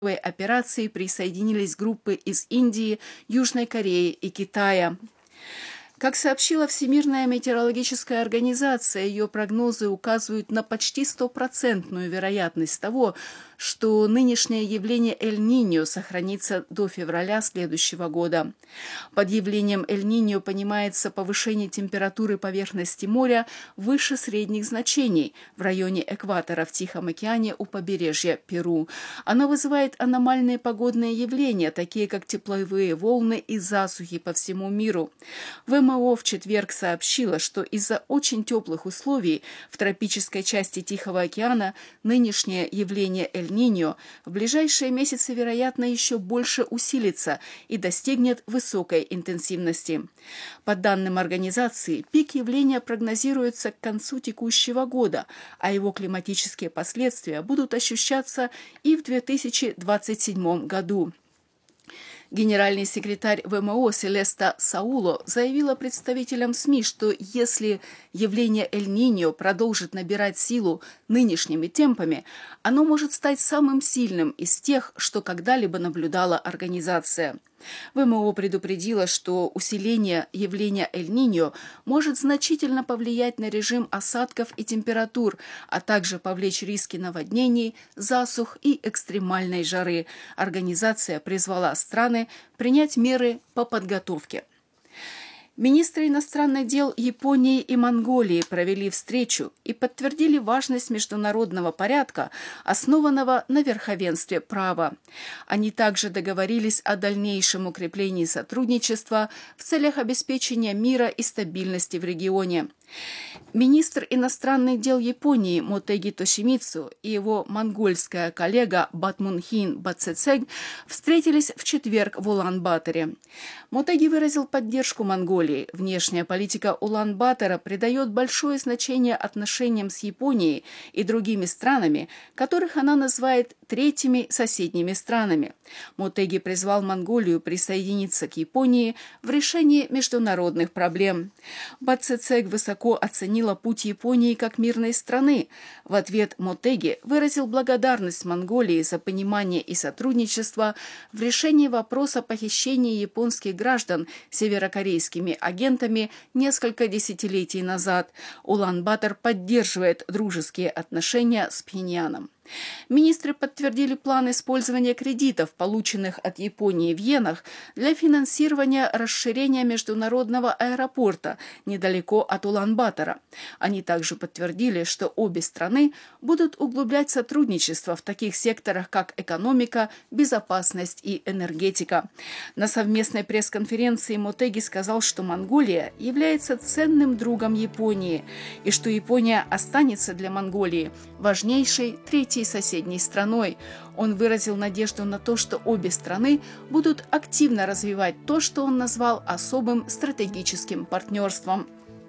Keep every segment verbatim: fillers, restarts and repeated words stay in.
операции присоединились группы из Индии, Южной Кореи и Китая. Как сообщила Всемирная метеорологическая организация, ее прогнозы указывают на почти стопроцентную вероятность того, что нынешнее явление Эль-Ниньо сохранится до февраля следующего года. Под явлением Эль-Ниньо понимается повышение температуры поверхности моря выше средних значений в районе экватора в Тихом океане у побережья Перу. Оно вызывает аномальные погодные явления, такие как тепловые волны и засухи по всему миру. ВМО в четверг сообщила, что из-за очень теплых условий в тропической части Тихого океана нынешнее явление Эль-Ниньо в ближайшие месяцы, вероятно, еще больше усилится и достигнет высокой интенсивности. По данным организации, пик явления прогнозируется к концу текущего года, а его климатические последствия будут ощущаться и в две тысячи двадцать седьмом году. Генеральный секретарь ВМО Селеста Сауло заявила представителям СМИ, что если явление Эль-Ниньо продолжит набирать силу нынешними темпами, оно может стать самым сильным из тех, что когда-либо наблюдала организация. ВМО предупредила, что усиление явления Эль-Ниньо может значительно повлиять на режим осадков и температур, а также повлечь риски наводнений, засух и экстремальной жары. Организация призвала страны принять меры по подготовке. Министры иностранных дел Японии и Монголии провели встречу и подтвердили важность международного порядка, основанного на верховенстве права. Они также договорились о дальнейшем укреплении сотрудничества в целях обеспечения мира и стабильности в регионе. Министр иностранных дел Японии Мотеги Тошимицу и его монгольская коллега Батмунхин Бацецег встретились в четверг в Улан-Баторе. Мотеги выразил поддержку Монголии. Внешняя политика Улан-Батора придает большое значение отношениям с Японией и другими странами, которых она называет третьими соседними странами. Мотеги призвал Монголию присоединиться к Японии в решении международных проблем. Бацецег высоко оценила путь Японии как мирной страны. В ответ Мотеги выразил благодарность Монголии за понимание и сотрудничество в решении вопроса похищения японских граждан северокорейскими агентами несколько десятилетий назад. Улан-Батор поддерживает дружеские отношения с Пхеньяном. Министры подтвердили план использования кредитов, полученных от Японии в иенах, для финансирования расширения международного аэропорта недалеко от Улан-Батора. Они также подтвердили, что обе страны будут углублять сотрудничество в таких секторах, как экономика, безопасность и энергетика. На совместной пресс-конференции Мотеги сказал, что Монголия является ценным другом Японии и что Япония останется для Монголии важнейшей третьей соседней страной. Он выразил надежду на то, что обе страны будут активно развивать то, что он назвал особым стратегическим партнерством.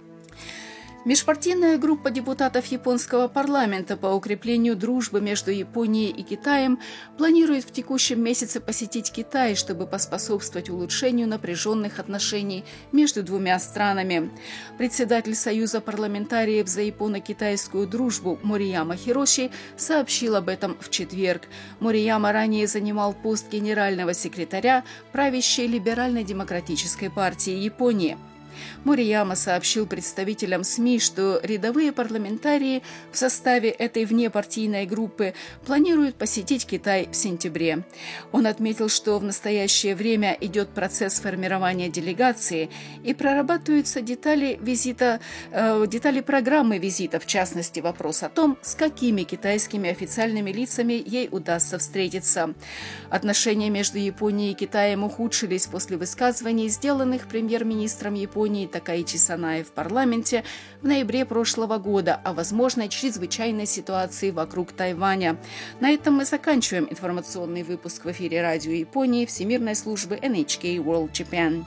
Межпартийная группа депутатов японского парламента по укреплению дружбы между Японией и Китаем планирует в текущем месяце посетить Китай, чтобы поспособствовать улучшению напряженных отношений между двумя странами. Председатель Союза парламентариев за японо-китайскую дружбу Морияма Хироши сообщил об этом в четверг. Морияма ранее занимал пост генерального секретаря правящей либерально-демократической партии Японии. Морияма сообщил представителям СМИ, что рядовые парламентарии в составе этой внепартийной группы планируют посетить Китай в сентябре. Он отметил, что в настоящее время идет процесс формирования делегации и прорабатываются детали визита, э, детали программы визита, в частности, вопрос о том, с какими китайскими официальными лицами ей удастся встретиться. Отношения между Японией и Китаем ухудшились после высказываний, сделанных премьер-министром Японии Такаичи Санае в парламенте в ноябре прошлого года о возможной чрезвычайной ситуации вокруг Тайваня. На этом мы заканчиваем информационный выпуск в эфире радио Японии Всемирной службы эн эйч кей World Japan.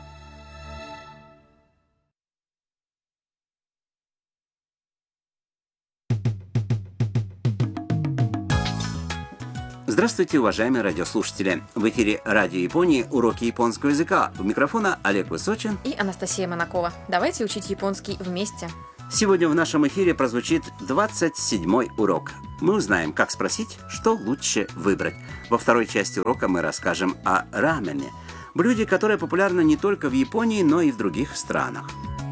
Здравствуйте, уважаемые радиослушатели! В эфире Радио Японии уроки японского языка. У микрофона Олег Высочин и Анастасия Монакова. Давайте учить японский вместе. Сегодня в нашем эфире прозвучит двадцать седьмой урок. Мы узнаем, как спросить, что лучше выбрать. Во второй части урока мы расскажем о рамене, блюде, которое популярно не только в Японии, но и в других странах.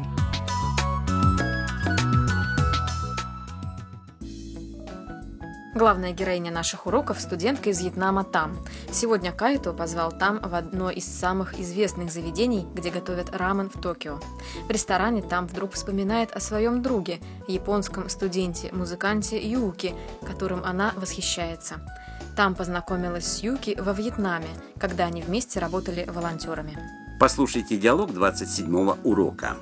Главная героиня наших уроков – студентка из Вьетнама Там. Сегодня Кайто позвал Там в одно из самых известных заведений, где готовят рамен в Токио. В ресторане Там вдруг вспоминает о своем друге, японском студенте-музыканте Юки, которым она восхищается. Там познакомилась с Юки во Вьетнаме, когда они вместе работали волонтерами. Послушайте диалог двадцать седьмого урока.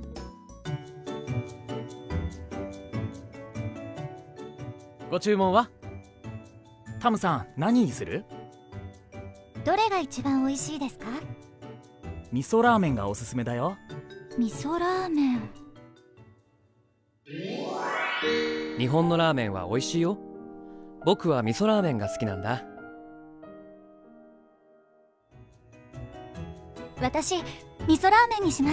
ご注文はタムさん、何にする？ どれが一番美味しいですか？ 味噌ラーメンがおすすめだよ。 味噌ラーメン。 日本のラーメンは美味しいよ。僕は味噌ラーメンが好きなんだ。 私、味噌ラーメンにします。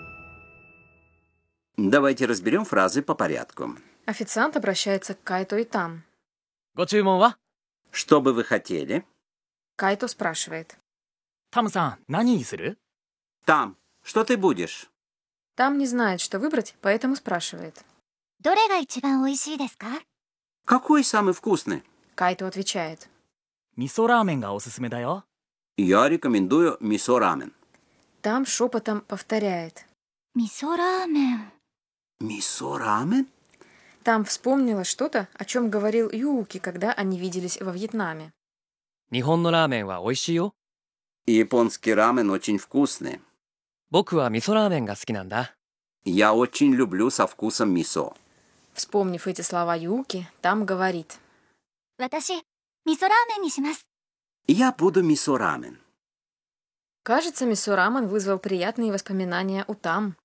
Давайте разберем фразы по порядку. Официант обращается к Кайто и Там. ご注文は Что бы вы хотели? Кайто спрашивает. タムさん、何にする？ Там. Что ты будешь? Там не знает, что выбрать, поэтому спрашивает. どれが一番美味しいですか？ Какой самый вкусный? Кайто отвечает. 味噌ラーメンがおすすめだよ。 Я рекомендую мисо-рамен. Там шепотом повторяет. 味噌ラーメン。 Мисо-рамен? Там вспомнила что-то, о чем говорил Юки, когда они виделись во Вьетнаме. 日本のラーメンは美味しいよ。 Японский рамен очень вкусный. 僕は味噌ラーメンが好きなんだ。 Я очень люблю со вкусом мисо. Вспомнив эти слова Юки, Там говорит. 私、味噌ラーメンにします。 Я буду мисо-рамен. Кажется, мисо-рамен вызвал приятные воспоминания у Там.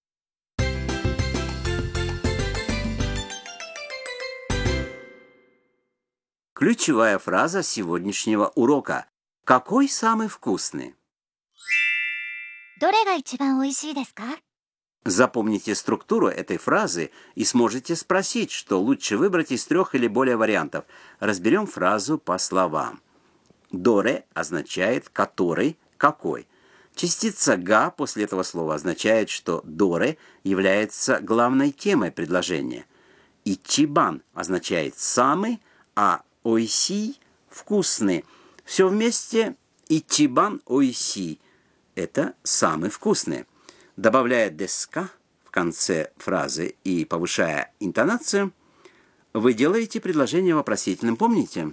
Ключевая фраза сегодняшнего урока. Какой самый вкусный? どれが一番美味しいですか？ Запомните структуру этой фразы и сможете спросить, что лучше выбрать из трех или более вариантов. Разберем фразу по словам. Доре означает «который», «какой». Частица «га» после этого слова означает, что «доре» является главной темой предложения. Ичибан означает «самый», а «ойси» – «вкусный». Все вместе «ичибан ойси» – это «самый вкусный». Добавляя «деска» в конце фразы и повышая интонацию, вы делаете предложение вопросительным, помните?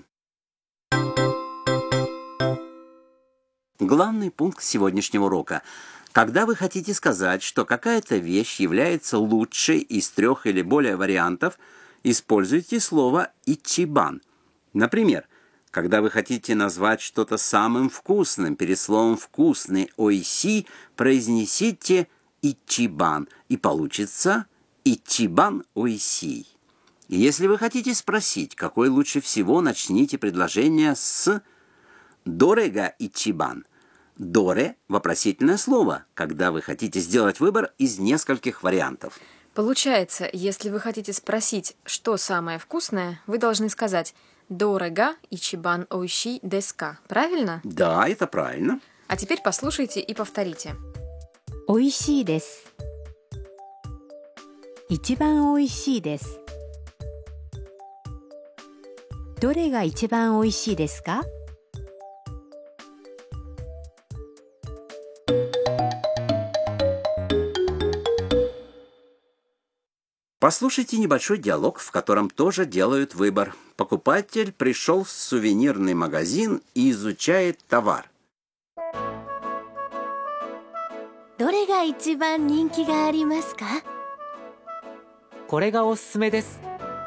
Главный пункт сегодняшнего урока. Когда вы хотите сказать, что какая-то вещь является лучшей из трех или более вариантов, используйте слово «ичибан». Например, когда вы хотите назвать что-то самым вкусным, перед словом «вкусный» «ойси» произнесите «ичибан», и получится «ичибан ойси». Если вы хотите спросить, какой лучше всего, начните предложение с «дорега ичибан». «Доре» – вопросительное слово, когда вы хотите сделать выбор из нескольких вариантов. Получается, если вы хотите спросить, что самое вкусное, вы должны сказать «дорега ичибан ойши деска». Правильно? Да, это правильно. А теперь послушайте и повторите. 美味しいです。一番美味しいです。どれが一番美味しいですか？ Послушайте небольшой диалог, в котором тоже делают выбор. Покупатель пришел в сувенирный магазин и изучает товар. どれが一番人気がありますか？ これがおすすめです。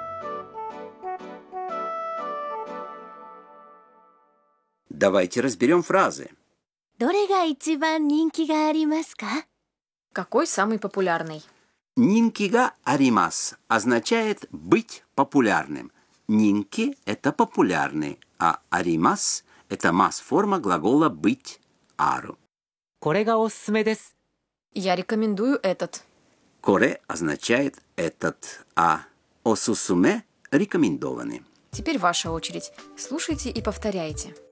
Давайте разберем фразы. どれが一番人気がありますか？ Какой самый популярный? Нинкига аримас означает быть популярным. Нинки – это популярный, а аримас – это масс-форма глагола быть ару. これがおすすめです。 Я рекомендую этот. Коре означает «этот», а осусуме – рекомендованный. Теперь ваша очередь. Слушайте и повторяйте.